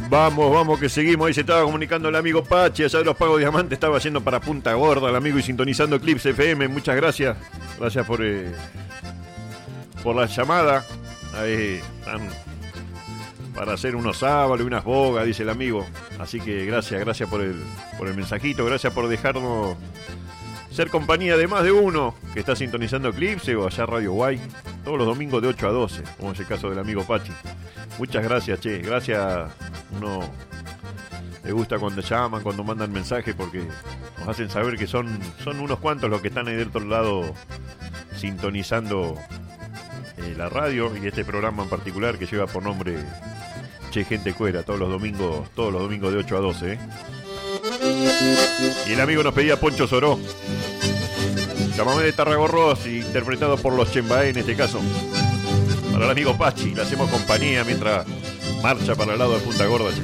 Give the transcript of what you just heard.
Vamos, que seguimos. Ahí se estaba comunicando el amigo Pachi, allá de los Pagos Diamante, estaba yendo para Punta Gorda el amigo y sintonizando Eclipse FM. Muchas gracias. Gracias por la llamada. Ahí están para hacer unos sábalos y unas bogas, dice el amigo. Así que gracias por el mensajito, gracias por dejarnos ser compañía de más de uno que está sintonizando Eclipse o allá Radio Guay, todos los domingos de 8 a 12, como es el caso del amigo Pachi. Muchas gracias, che, gracias. Uno le gusta cuando llaman, cuando mandan mensajes, porque nos hacen saber que son unos cuantos los que están ahí del otro lado sintonizando la radio y este programa en particular que lleva por nombre Che Gente Cuera, todos los domingos de 8 a 12. Y el amigo nos pedía Poncho Soró, Llámame de Tarragorros, interpretado por los Chembaé en este caso. Para el amigo Pachi, le hacemos compañía mientras marcha para el lado de Punta Gorda, che.